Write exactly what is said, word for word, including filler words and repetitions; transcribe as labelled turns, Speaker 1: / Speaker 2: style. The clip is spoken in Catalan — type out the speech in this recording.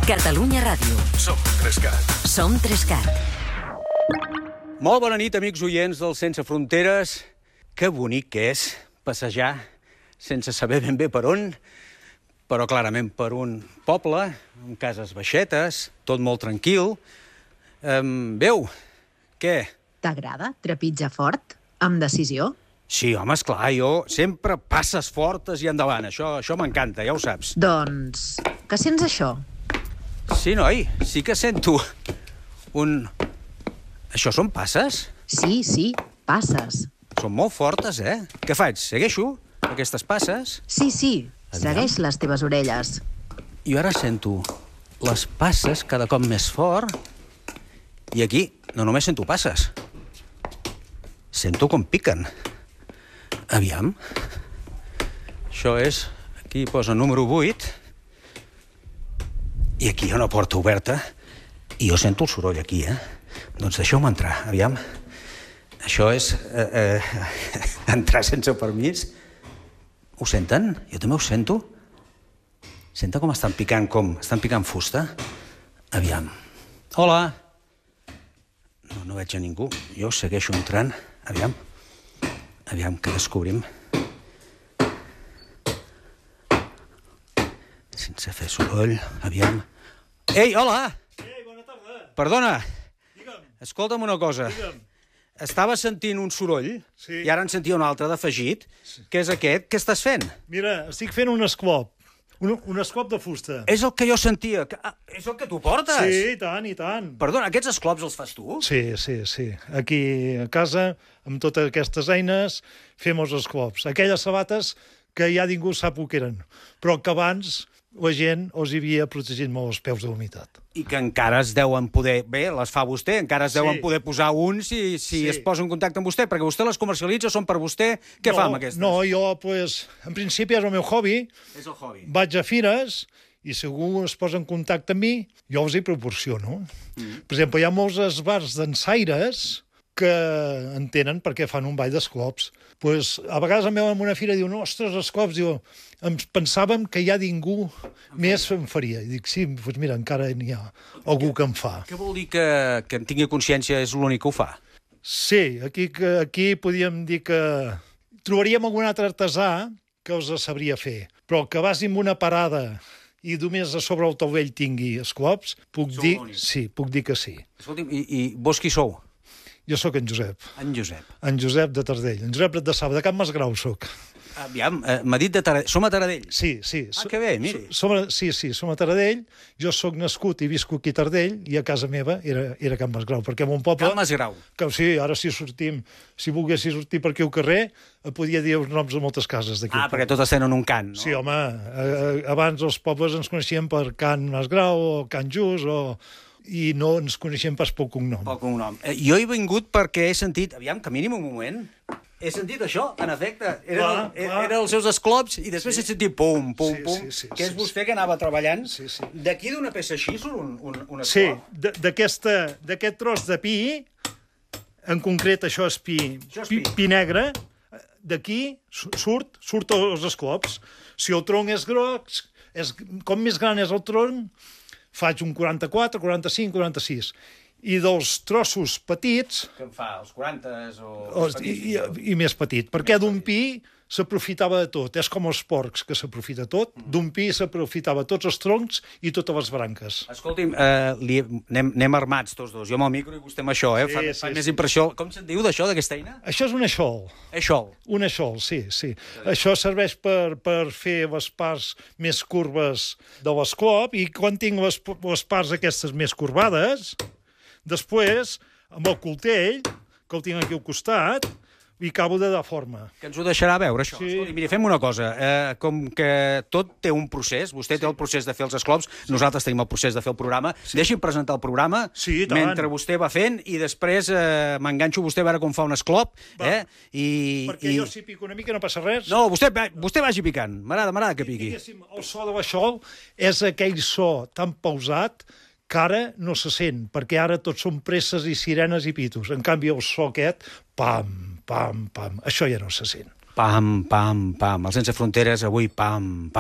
Speaker 1: Catalunya Ràdio.
Speaker 2: Som Trescat.
Speaker 1: Som Trescat.
Speaker 3: Molt bona nit, amics oients del Sense Fronteres. Que bonic que és passejar sense saber ben bé per on, però clarament per un poble, amb cases baixetes, tot molt tranquil. Um, veu, què?
Speaker 4: T'agrada trepitjar fort, amb decisió?
Speaker 3: Sí, home, esclar, jo sempre passes fortes i endavant. Això, això m'encanta, ja ho saps.
Speaker 4: Doncs, que sents això?
Speaker 3: Sí, noi, sí que sento un... Això són passes?
Speaker 4: Sí, sí, passes.
Speaker 3: Són molt fortes, eh? Què faig? Segueixo aquestes passes?
Speaker 4: Sí, sí,
Speaker 3: Aviam.
Speaker 4: segueix les teves orelles.
Speaker 3: I ara sento les passes cada cop més fort. I aquí no només sento passes. Sento com piquen. Aviam. Això és... Aquí posa número vuit. I aquí hi ha una porta oberta. I jo sento el soroll aquí, eh? Doncs deixeu-me entrar, aviam. Això és... Eh, eh, entrar sense permís. Ho senten? Jo també ho sento. Senta com estan picant, com? Estan picant fusta? Aviam. Hola! No, no veig a ningú. Jo segueixo entrant. Aviam. Aviam, què descobrim? Sense fer soroll. Aviam. Ei, hola!
Speaker 5: Ei, bona tarda.
Speaker 3: Perdona.
Speaker 5: Digue'm.
Speaker 3: Escolta'm una cosa.
Speaker 5: Digue'm.
Speaker 3: Estava sentint un soroll,
Speaker 5: Sí.
Speaker 3: i ara en sentia un altre d'afegit, que és aquest. Què estàs fent?
Speaker 5: Mira, estic fent un esclop. Un, un esclop de fusta.
Speaker 3: És el que jo sentia. Que- Ah, és el que tu portes?
Speaker 5: Sí, i tant, i tant.
Speaker 3: Perdona, aquests esclops els fas tu?
Speaker 5: Sí, sí, sí. Aquí a casa, amb totes aquestes eines, fem els esclops. Aquelles sabates que ja ningú sap el que eren, però que abans la gent els hi havia protegit molt els peus de la humitat.
Speaker 3: I que encara es deuen poder... Bé, les fa vostè, encara es deuen
Speaker 5: Sí.
Speaker 3: poder posar un si, si
Speaker 5: Sí.
Speaker 3: es posa en contacte amb vostè, perquè vostè les comercialitza, són per vostè. Què
Speaker 5: no,
Speaker 3: fa amb aquestes?
Speaker 5: No, jo, pues, en principi és el meu hobby.
Speaker 3: És el hobby.
Speaker 5: Vaig a fires i si algú es posa en contacte amb mi, jo els hi proporciono. Mm. Per exemple, hi ha molts esbars d'ensaires que entenen per què fan un ball d'esclops. Pues, a vegades em veuen en una fira i diuen, ostres, esclops, diu, ens pensàvem que ja ningú més en faria. I dic, sí, doncs mira, encara n'hi ha algú que en fa.
Speaker 3: Què vol dir que, que en tingui consciència és l'únic que ho fa?
Speaker 5: Sí, aquí, que- aquí podríem dir que trobaríem algun altre artesà que els sabria fer, però que vagi en una parada i només a sobre el taulell tingui esclops, puc
Speaker 3: Sou
Speaker 5: dir,
Speaker 3: l'únic.
Speaker 5: sí, puc dir que sí.
Speaker 3: Escolti'm, i, i vos qui sou?
Speaker 5: Jo sóc en Josep,
Speaker 3: En Josep.
Speaker 5: en Josep de Tardell, en Josep de Saba, de Can Masgrau sóc.
Speaker 3: Aviam, eh, m'ha dit de Taradell. Som a Taradell?
Speaker 5: Sí, sí.
Speaker 3: Ah, que bé, miri.
Speaker 5: Som, a- sí, sí, som a Taradell, jo sóc nascut i visco aquí a Tardell, i a casa meva era, era Can Masgrau, perquè en un poble...
Speaker 3: Cal Masgrau.
Speaker 5: Que sí, ara si sortim, si volguessis sortir per aquí al carrer, eh, podia dir els noms de moltes cases d'aquí.
Speaker 3: Ah,
Speaker 5: al
Speaker 3: perquè
Speaker 5: poble.
Speaker 3: totes tenen un cant, no?
Speaker 5: Sí, home, eh, abans els pobles ens coneixien per Can Masgrau o Can Just, o... i no ens coneixien pas pel cognom.
Speaker 3: Pel cognom. Eh, jo he vingut perquè he sentit... Aviam, que mínim un moment. He sentit això, en efecte. Era,
Speaker 5: Clar,
Speaker 3: el,
Speaker 5: clar.
Speaker 3: era els seus esclops i després he sentit pum, pum,
Speaker 5: Sí,
Speaker 3: pum,
Speaker 5: sí, sí,
Speaker 3: que és
Speaker 5: sí,
Speaker 3: vostè que anava treballant.
Speaker 5: Sí, sí.
Speaker 3: D'aquí d'una peça així surt un, un, un
Speaker 5: Sí,
Speaker 3: esclop?
Speaker 5: de- d'aquesta- d'aquest tros de pi, en concret això és pi,
Speaker 3: Això és
Speaker 5: pi,
Speaker 3: pi.
Speaker 5: pi negre, d'aquí su- surt, surt els esclops. Si el tronc és groc, és, com més gran és el tronc, faig un quaranta-quatre, quaranta-cinc, quaranta-sis. I dels trossos petits,
Speaker 3: Que en fa, els quaranta o...
Speaker 5: o, i, i, i més petit, perquè d'un pi s'aprofitava de tot. És com els porcs, que s'aprofita tot. D'un pi s'aprofitava tots els troncs i totes les branques.
Speaker 3: Escolti'm, eh, li, anem, anem armats tots dos. Jo amb el micro i vostè amb això, eh?
Speaker 5: Sí,
Speaker 3: fa
Speaker 5: sí,
Speaker 3: fa
Speaker 5: sí.
Speaker 3: més impressió. Com se'n diu d'això, d'aquesta eina?
Speaker 5: Això és un aixol.
Speaker 3: Això.
Speaker 5: Un aixol, sí, sí. Això serveix per, per fer les parts més curves de l'esclop i quan tinc les, les parts aquestes més corbades, després, amb el coltell, que el tinc aquí al costat, i acabo de dar forma.
Speaker 3: Que ens ho deixarà veure, això.
Speaker 5: Sí.
Speaker 3: Escolti, miri, fem una cosa. Eh, com que tot té un procés, vostè té el procés de fer els esclops, nosaltres tenim el procés de fer el programa, deixi'm presentar el programa
Speaker 5: Sí, i tant.
Speaker 3: mentre vostè va fent i després eh, m'enganxo vostè a veure com fa un esclop.
Speaker 5: Va.
Speaker 3: Eh? I,
Speaker 5: Perquè
Speaker 3: i...
Speaker 5: jo si pico una mica no passa res.
Speaker 3: No, vostè, va- vostè vagi picant. M'agrada, m'agrada que piqui.
Speaker 5: Diguéssim, el so de l'aixol és aquell so tan pausat que ara no se sent, perquè ara tots són presses i sirenes i pitos. En canvi, el so aquest, pam, pam, pam, això ja no se sent.
Speaker 3: Pam, pam, pam. El Sense Fronteres, avui, pam, pam.